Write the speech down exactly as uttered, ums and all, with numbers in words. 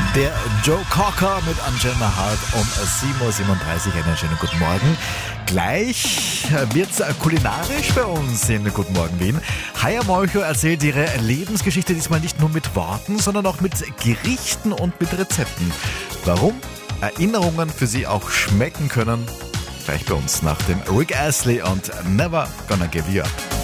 Der Joe Cocker mit Angela Hart um sieben Uhr siebenunddreißig. Einen schönen guten Morgen. Gleich wird's kulinarisch bei uns in Guten Morgen Wien. Haya Molcho erzählt ihre Lebensgeschichte diesmal nicht nur mit Worten, sondern auch mit Gerichten und mit Rezepten. Warum Erinnerungen für sie auch schmecken können, gleich bei uns nach dem Rick Astley und Never Gonna Give You Up.